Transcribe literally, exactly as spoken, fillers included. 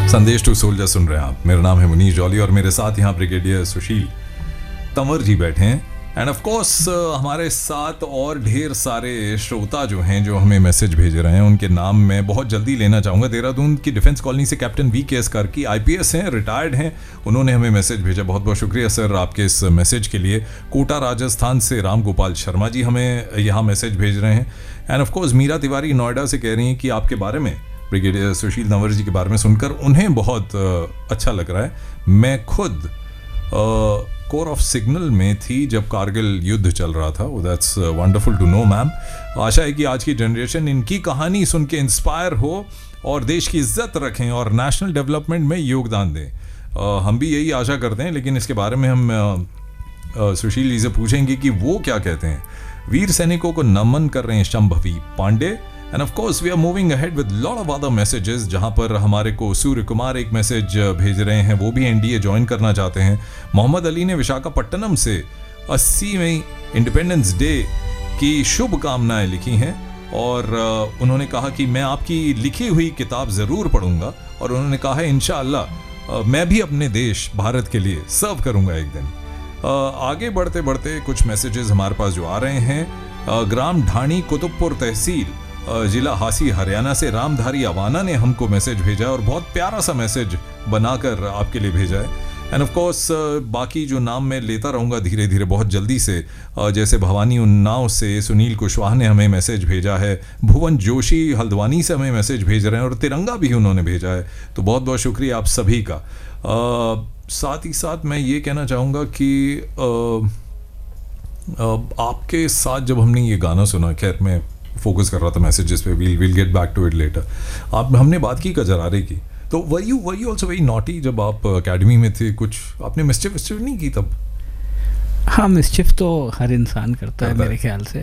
संदेश to soldier सुन रहे हैं आप। मेरा नाम है मुनीश जॉली और मेरे साथ यहाँ ब्रिगेडियर सुशील तंवर जी बैठे हैं। एंड ऑफ कोर्स हमारे साथ और ढेर सारे श्रोता जो हैं जो हमें मैसेज भेज रहे हैं, उनके नाम मैं बहुत जल्दी लेना चाहूँगा। देहरादून की डिफेंस कॉलोनी से कैप्टन वी के एस करकी आईपीएस हैं, रिटायर्ड हैं, उन्होंने हमें मैसेज भेजा। बहुत बहुत शुक्रिया सर आपके इस मैसेज के लिए। कोटा राजस्थान से राम गोपाल शर्मा जी हमें यहाँ मैसेज भेज रहे हैं। End of course Meera Tiwari Noida से कह रही हैं कि आपके बारे में, ब्रिगेडियर सुशील तंवर जी के बारे में सुनकर उन्हें बहुत अच्छा लग रहा है। मैं खुद कोर ऑफ सिग्नल में थी जब कारगिल युद्ध चल रहा था। That's wonderful to know ma'am. आशा है कि आज की जनरेशन इनकी कहानी सुन के इंस्पायर हो और देश की इज्जत रखें और नेशनल डेवलपमेंट में योगदान दें। uh, हम भी यही आशा करते हैं, लेकिन इसके बारे में हम uh, uh, सुशील जी से पूछेंगे कि वो क्या कहते हैं। वीर सैनिकों को नमन कर रहे हैं Shambhavi Pandey. End of course we are moving ahead with lot of other messages, जहां पर हमारे को सूर्य कुमार एक मैसेज भेज रहे हैं, वो भी एनडीए ज्वाइन करना चाहते हैं। मोहम्मद अली ने विशाखापट्टनम से अस्सीवें इंडिपेंडेंस डे की शुभकामनाएं लिखी हैं और उन्होंने कहा कि मैं आपकी लिखी हुई किताब ज़रूर पढ़ूंगा और उन्होंने कहा है इंशाअल्लाह मैं भी अपने देश भारत के लिए सर्व करूंगा एक दिन। आगे बढ़ते बढ़ते कुछ मैसेजेस हमारे पास जो आ रहे हैं। ग्राम ढाणी कुतुबपुर तहसील जिला हासी हरियाणा से रामधारी अवाना ने हमको मैसेज भेजा और बहुत प्यारा सा मैसेज बनाकर आपके लिए भेजा है। एंड ऑफ कोर्स बाकी जो नाम मैं लेता रहूँगा धीरे धीरे बहुत जल्दी से, जैसे भवानी उन्नाव से सुनील कुशवाहा ने हमें मैसेज भेजा है, भुवन जोशी हल्द्वानी से हमें मैसेज भेज रहे हैं और तिरंगा भी उन्होंने भेजा है। तो बहुत बहुत शुक्रिया आप सभी का। आ, साथ ही साथ मैं ये कहना चाहूँगा कि आ, आ, आपके साथ जब हमने ये गाना सुना, खैर मैं फोकस कर रहा था मैसेजेस पे, we'll will get back to it later. आप हमने बात की कजरारे की, तो were you were you also very naughty जब आप एकेडमी में थे? कुछ आपने मिस्चिफ मिस्चिफ नहीं की तब? हाँ, मिस्चिफ तो हर इंसान करता है मेरे ख्याल से।